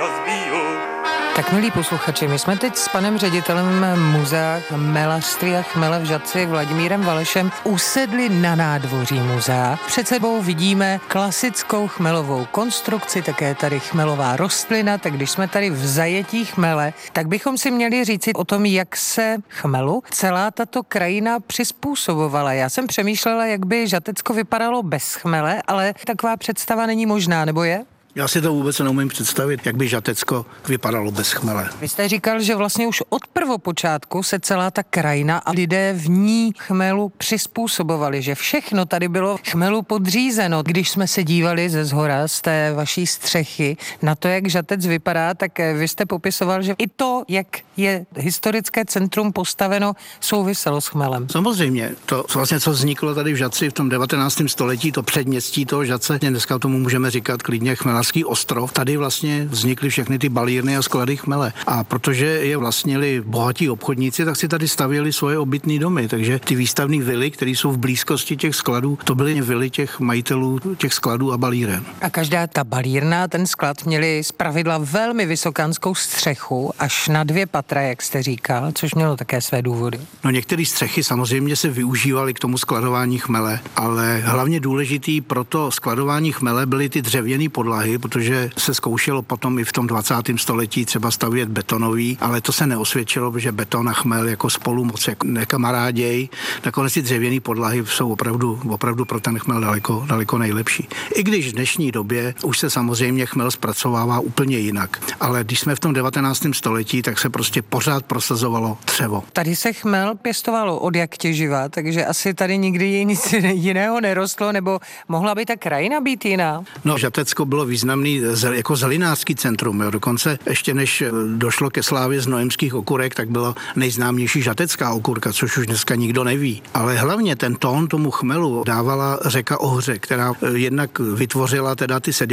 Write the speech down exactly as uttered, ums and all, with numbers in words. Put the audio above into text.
rozbiju. Tak milí posluchači, my jsme teď s panem ředitelem muzea chmelařství a chmele v Žatci Vladimírem Valešem usedli na nádvoří muzea. Před sebou vidíme klasickou chmelovou konstrukci, také tady chmelová rostlina, tak když jsme tady v zajetí chmele, tak bychom si měli říci o tom, jak se chmelu celá tato krajina přizpůsobovala. Já jsem přemýšlela, jak by Žatecko vypadalo bez chmele, ale taková představa není možná, nebo je? Já si to vůbec neumím představit, jak by Žatecko vypadalo bez chmele. Vy jste říkal, že vlastně už od prvopočátku se celá ta krajina a lidé v ní chmelu přizpůsobovali, že všechno tady bylo chmelu podřízeno. Když jsme se dívali ze zhora z té vaší střechy na to, jak Žatec vypadá, tak vy jste popisoval, že i to, jak je historické centrum postaveno, souviselo s chmelem. Samozřejmě, to vlastně, co vzniklo tady v Žatci v tom devatenáctém století, to předměstí toho Žatce, dneska tomu můžeme říkat klidně chmela ostrov. Tady vlastně vznikly všechny ty balírny a sklady chmele. A protože je vlastnili bohatí obchodníci, tak si tady stavěli svoje obytné domy. Takže ty výstavní vily, které jsou v blízkosti těch skladů, to byly vily těch majitelů těch skladů a balíren. A každá ta balírna, ten sklad měli zpravidla velmi vysokánskou střechu, až na dvě patra, jak jste říkal, což mělo také své důvody. No některé střechy samozřejmě se využívaly k tomu skladování chmele, ale hlavně důležitý pro to skladování chmele byly ty dřevěné podlahy, protože se zkoušelo potom i v tom dvacátém století třeba stavět betonový, ale to se neosvědčilo, protože beton a chmel jako spolu moc jako nekamaráděj. Nakonec ty dřevěné podlahy jsou opravdu, opravdu pro ten chmel daleko, daleko nejlepší. I když v dnešní době už se samozřejmě chmel zpracovává úplně jinak. Ale když jsme v tom devatenáctém století, tak se prostě pořád prosazovalo dřevo. Tady se chmel pěstovalo od jak těživa, takže asi tady nikdy nic jiného nerostlo, nebo mohla by ta krajina být jiná? No, Žatecko bylo významný jako zelinářský centrum. Jo. Dokonce ještě než došlo ke slávě znojemských okurek, tak byla nejznámější žatecká okurka, což už dneska nikdo neví. Ale hlavně ten tón tomu chmelu dávala řeka Ohře, která jednak vytvořila teda ty sedimenty